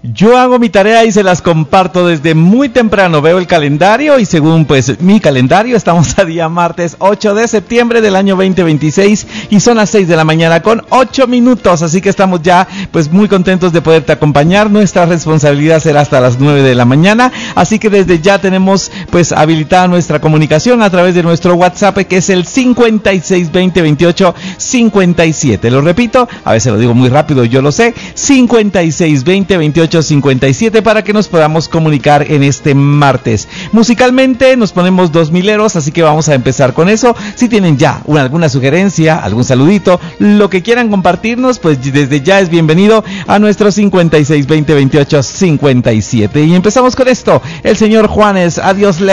Yo hago mi tarea y se las comparto desde muy temprano. Veo el calendario y según pues mi calendario estamos a día martes 8 de septiembre del año 2026 y son las 6 de la mañana con 8 minutos. Así que estamos ya pues muy contentos de poderte acompañar. Nuestra responsabilidad será hasta las 9 de la mañana. Así que desde ya tenemos pues habilitada nuestra comunicación a través de nuestro WhatsApp, que es el 56202857. Lo repito, a veces lo digo muy rápido, yo lo sé. 56202857 para que nos podamos comunicar en este martes. Musicalmente nos ponemos 2000eros, así que vamos a empezar con eso. Si tienen ya alguna sugerencia, algún saludito, lo que quieran compartirnos, pues desde ya es bienvenido a nuestro 56202857. Y empezamos con esto. El señor Juanes, adiós.